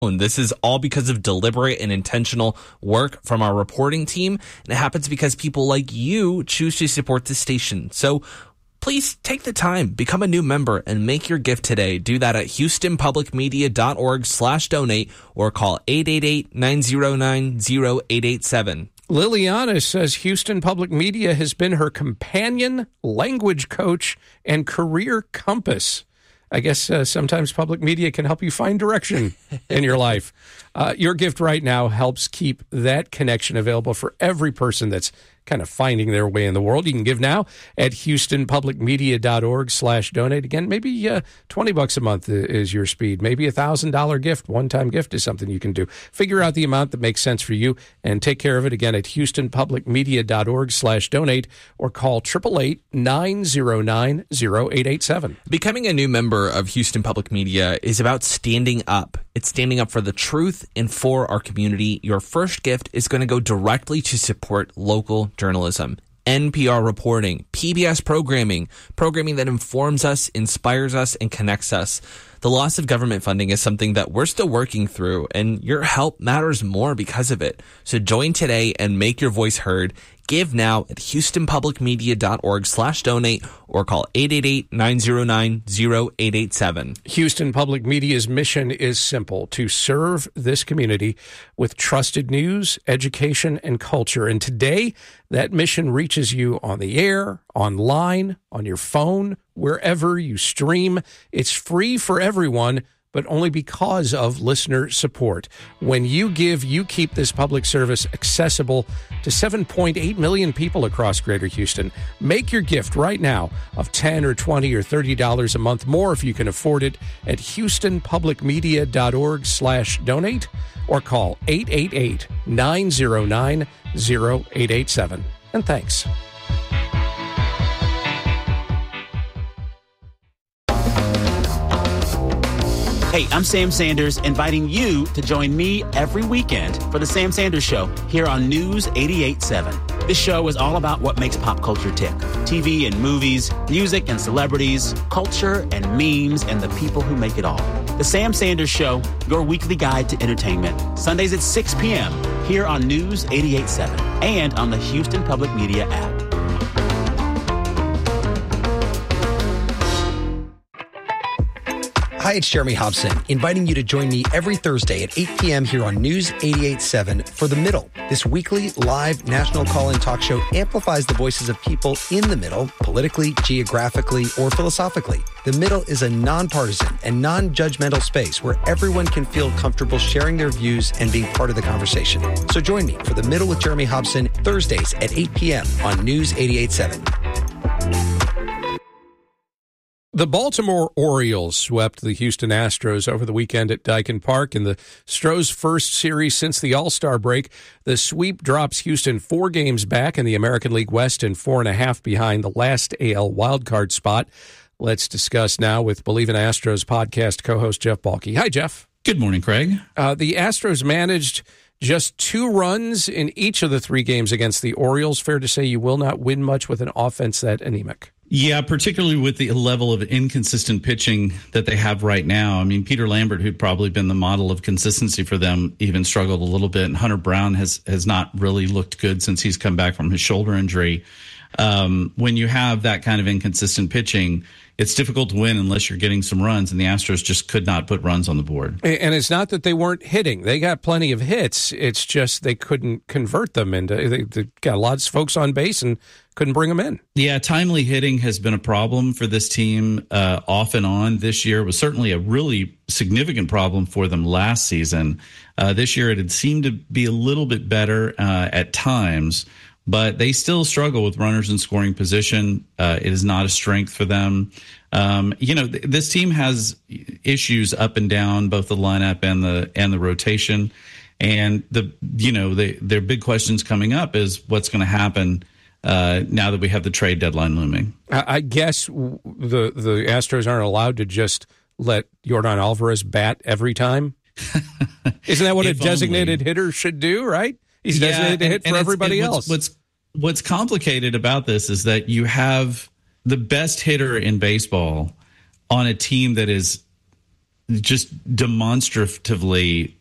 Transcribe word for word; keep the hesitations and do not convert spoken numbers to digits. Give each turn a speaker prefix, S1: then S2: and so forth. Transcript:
S1: This is all because of deliberate and intentional work from our reporting team, and it happens because people like you choose to support the station. So please take the time, become a new member, and make your gift today. Do that at houstonpublicmedia.org slash donate or call eight eight eight, nine zero nine, zero eight eight seven.
S2: Liliana says Houston Public Media has been her companion, language coach, and career compass. I guess uh, sometimes public media can help you find direction in your life. Uh, your gift right now helps keep that connection available for every person that's kind of finding their way in the world. You can give now at houstonpublicmedia.org slash donate. Again, maybe uh, twenty bucks a month is your speed. Maybe a one thousand dollars gift, one-time gift is something you can do. Figure out the amount that makes sense for you and take care of it again at houstonpublicmedia.org slash donate or call eight eight eight, nine zero nine, zero eight eight seven.
S1: Becoming a new member of Houston Public Media is about standing up. It's standing up for the truth and for our community. Your first gift is going to go directly to support local journalism, N P R reporting, P B S programming, programming that informs us, inspires us, and connects us. The loss of government funding is something that we're still working through, and your help matters more because of it. So join today and make your voice heard. Give now at houstonpublicmedia.org slash donate or call eight eight eight, nine zero nine, zero eight eight seven.
S2: Houston Public Media's mission is simple: to serve this community with trusted news, education, and culture. And today, that mission reaches you on the air, online, on your phone, wherever you stream. It's free for everyone, but only because of listener support. When you give, you keep this public service accessible to seven point eight million people across Greater Houston. Make your gift right now of ten or twenty or thirty dollars a month, more if you can afford it, at houstonpublicmedia.org slash donate or call eight eight eight, nine zero nine, zero eight eight seven. And thanks.
S3: Hey, I'm Sam Sanders, inviting you to join me every weekend for The Sam Sanders Show here on News eighty-eight point seven. This show is all about what makes pop culture tick. T V and movies, music and celebrities, culture and memes, and the people who make it all. The Sam Sanders Show, your weekly guide to entertainment. Sundays at six p.m. here on News eighty-eight point seven and on the Houston Public Media app.
S4: Hi, it's Jeremy Hobson, inviting you to join me every Thursday at eight p.m. here on News eighty-eight point seven for The Middle. This weekly live national call-in talk show amplifies the voices of people in the middle, politically, geographically, or philosophically. The Middle is a nonpartisan and non-judgmental space where everyone can feel comfortable sharing their views and being part of the conversation. So join me for The Middle with Jeremy Hobson, Thursdays at eight p.m. on News eighty-eight point seven.
S2: The Baltimore Orioles swept the Houston Astros over the weekend at Dyken Park in the Stros' first series since the All-Star break. The sweep drops Houston four games back in the American League West and four and a half behind the last A L wildcard spot. Let's discuss now with Believe in Astros podcast co-host Jeff Balke. Hi, Jeff.
S5: Good morning, Craig.
S2: Uh, the Astros managed just two runs in each of the three games against the Orioles. Fair to say you will not win much with an offense that anemic.
S5: Yeah, particularly with the level of inconsistent pitching that they have right now. I mean, Peter Lambert, who'd probably been the model of consistency for them, even struggled a little bit. And Hunter Brown has has not really looked good since he's come back from his shoulder injury. Um, when you have that kind of inconsistent pitching, it's difficult to win unless you're getting some runs, and the Astros just could not put runs on the board.
S2: And it's not that they weren't hitting. They got plenty of hits. It's just they couldn't convert them into they, they got lots of folks on base and couldn't bring them in.
S5: Yeah, timely hitting has been a problem for this team uh, off and on. This year was certainly a really significant problem for them last season. Uh, this year it had seemed to be a little bit better uh, at times, but they still struggle with runners in scoring position. Uh, it is not a strength for them. Um, you know, th- this team has issues up and down, both the lineup and the and the rotation. And the you know the, their big questions coming up is what's going to happen uh, now that we have the trade deadline looming.
S2: I, I guess the the Astros aren't allowed to just let Yordan Alvarez bat every time. Isn't that what a designated only. hitter should do? Right. He's
S5: yeah,
S2: designated to hit
S5: and,
S2: for
S5: and
S2: everybody
S5: what's,
S2: else.
S5: What's what's complicated about this is that you have the best hitter in baseball on a team that is just demonstratively